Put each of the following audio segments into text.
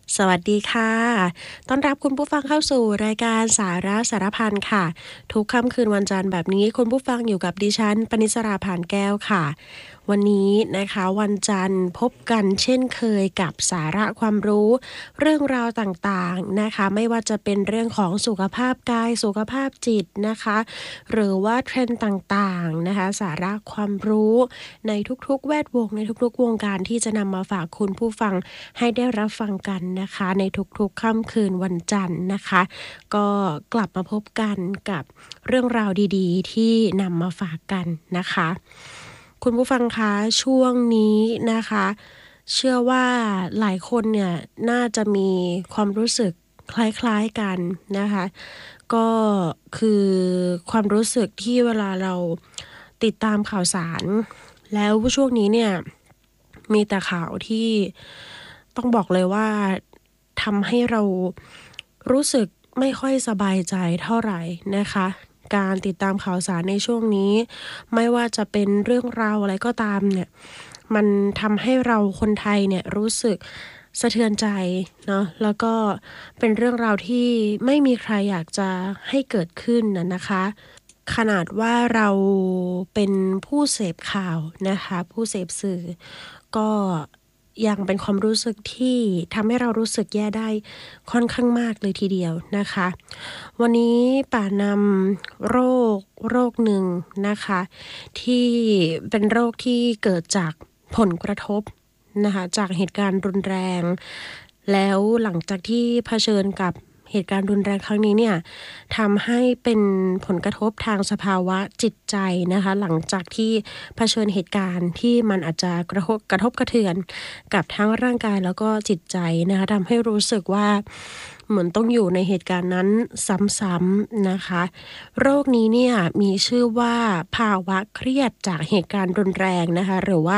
สวัสดีค่ะต้อนรับคุณผู้ฟังเข้าสู่รายการสาระสารพันค่ะทุกค่ำคืนวันจันทร์แบบนี้คุณผู้ฟังอยู่กับดิฉันปนิสราผ่านแก้วค่ะวันนี้นะคะวันจันทร์พบกันเช่นเคยกับสาระความรู้เรื่องราวต่างๆนะคะไม่ว่าจะเป็นเรื่องของสุขภาพกายสุขภาพจิตนะคะหรือว่าเทรนด์ต่างๆนะคะสาระความรู้ในทุกๆแวดวงในทุกๆวงการที่จะนำมาฝากคุณผู้ฟังให้ได้รับฟังกันนะคะในทุกๆค่ำคืนวันจันทร์นะคะก็กลับมาพบกันกับเรื่องราวดีๆที่นำมาฝากกันนะคะคุณผู้ฟังคะช่วงนี้นะคะเชื่อว่าหลายคนเนี่ยน่าจะมีความรู้สึกคล้ายๆกันนะคะก็คือความรู้สึกที่เวลาเราติดตามข่าวสารแล้วช่วงนี้เนี่ยมีแต่ข่าวที่ต้องบอกเลยว่าทำให้เรารู้สึกไม่ค่อยสบายใจเท่าไหร่นะคะการติดตามข่าวสารในช่วงนี้ไม่ว่าจะเป็นเรื่องราวอะไรก็ตามเนี่ยมันทำให้เราคนไทยเนี่ยรู้สึกสะเทือนใจเนาะแล้วก็เป็นเรื่องราวที่ไม่มีใครอยากจะให้เกิดขึ้นนะคะขนาดว่าเราเป็นผู้เสพข่าวนะคะผู้เสพสื่อก็ยังเป็นความรู้สึกที่ทำให้เรารู้สึกแย่ได้ค่อนข้างมากเลยทีเดียวนะคะวันนี้ป่านำโรคหนึ่งนะคะที่เป็นโรคที่เกิดจากผลกระทบนะคะจากเหตุการณ์รุนแรงแล้วหลังจากที่เผชิญกับเหตุการณ์รุนแรงครั้งนี้เนี่ยทำให้เป็นผลกระทบทางสภาวะจิตใจนะคะหลังจากที่เผชิญเหตุการณ์ที่มันอาจจะกระทบกระเทือนกับทั้งร่างกายแล้วก็จิตใจนะคะทำให้รู้สึกว่าเหมือนต้องอยู่ในเหตุการณ์นั้นซ้ำๆนะคะโรคนี้เนี่ยมีชื่อว่าภาวะเครียดจากเหตุการณ์รุนแรงนะคะหรือว่า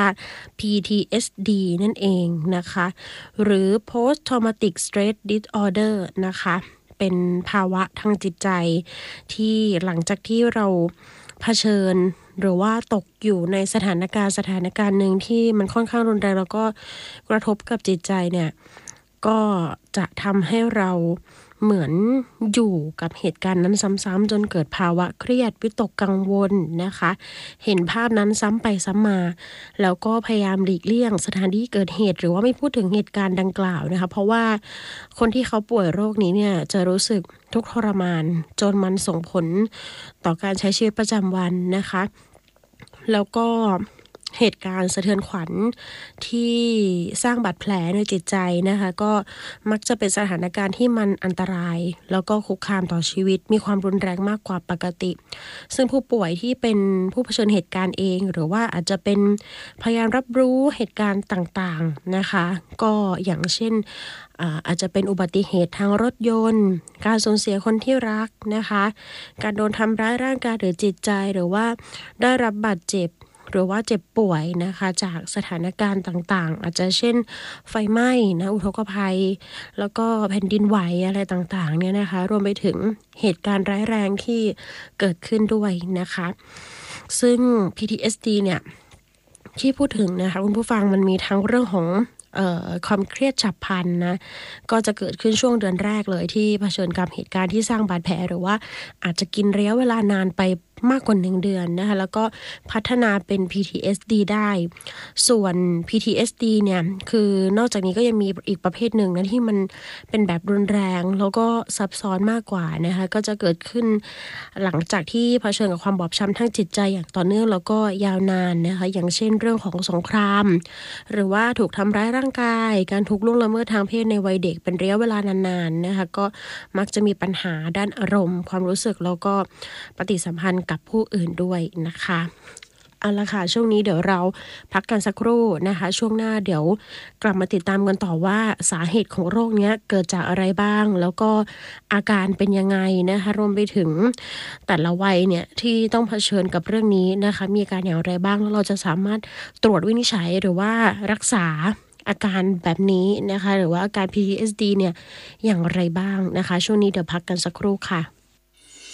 PTSD นั่นเองนะคะหรือ Post Traumatic Stress Disorder นะคะเป็นภาวะทางจิตใจที่หลังจากที่เราเผชิญหรือว่าตกอยู่ในสถานการณ์หนึ่งที่มันค่อนข้างรุนแรงแล้วก็กระทบกับจิตใจเนี่ยก็จะทำให้เราเหมือนอยู่กับเหตุการณ์นั้นซ้ำๆจนเกิดภาวะเครียดวิตกกังวลนะคะเห็นภาพนั้นซ้ำไปซ้ำมาแล้วก็พยายามหลีกเลี่ยงสถานที่เกิดเหตุหรือว่าไม่พูดถึงเหตุการณ์ดังกล่าวนะคะเพราะว่าคนที่เขาป่วยโรคนี้เนี่ยจะรู้สึกทุกข์ทรมานจนมันส่งผลต่อการใช้ชีวิตประจำวันนะคะแล้วก็เหตุการณ์สะเทือนขวัญที่สร้างบาดแผลในจิตใจนะคะก็มักจะเป็นสถานการณ์ที่มันอันตรายแล้วก็คุกคามต่อชีวิตมีความรุนแรงมากกว่าปกติซึ่งผู้ป่วยที่เป็นผู้เผชิญเหตุการณ์เองหรือว่าอาจจะเป็นพยานรับรู้เหตุการณ์ต่างๆนะคะก็อย่างเช่นอาจจะเป็นอุบัติเหตุทางรถยนต์การสูญเสียคนที่รักนะคะการโดนทำร้ายร่างกายหรือจิตใจหรือว่าได้รับบาดเจ็บหรือว่าเจ็บป่วยนะคะจากสถานการณ์ต่างๆอาจจะเช่นไฟไหม้นะอุทกภัยแล้วก็แผ่นดินไหวอะไรต่างๆเนี่ยนะคะรวมไปถึงเหตุการณ์ร้ายแรงที่เกิดขึ้นด้วยนะคะซึ่ง PTSD เนี่ยที่พูดถึงนะคะคุณผู้ฟังมันมีทั้งเรื่องของความเครียดฉับพลันนะก็จะเกิดขึ้นช่วงเดือนแรกเลยที่เผชิญกับเหตุการณ์ที่สร้างบาดแผลหรือว่าอาจจะกินระยะเวลานานไปมากกว่า1 เดือนนะคะแล้วก็พัฒนาเป็น PTSD ได้ส่วน PTSD เนี่ยคือนอกจากนี้ก็ยังมีอีกประเภทหนึ่งนะที่มันเป็นแบบรุนแรงแล้วก็ซับซ้อนมากกว่านะคะก็จะเกิดขึ้นหลังจากที่เผชิญกับความบอบช้ำทางจิตใจอย่างต่อเนื่องแล้วก็ยาวนานนะคะอย่างเช่นเรื่องของสงครามหรือว่าถูกทำร้ายร่างกายการถูกล่วงละเมิดทางเพศในวัยเด็กเป็นระยะเวลานานๆนะคะก็มักจะมีปัญหาด้านอารมณ์ความรู้สึกแล้วก็ปฏิสัมพันธ์กับผู้อื่นด้วยนะคะเอาละค่ะช่วงนี้เดี๋ยวเราพักกันสักครู่นะคะช่วงหน้าเดี๋ยวกลับมาติดตามกันต่อว่าสาเหตุของโรคนี้เกิดจากอะไรบ้างแล้วก็อาการเป็นยังไงนะคะรวมไปถึงแต่ละวัยเนี่ยที่ต้องเผชิญกับเรื่องนี้นะคะมีอาการอย่างไรบ้างแล้วเราจะสามารถตรวจวินิจฉัยหรือว่ารักษาอาการแบบนี้นะคะหรือว่าอาการ PTSD เนี่ยอย่างไรบ้างนะคะช่วงนี้เดี๋ยวพักกันสักครู่ค่ะ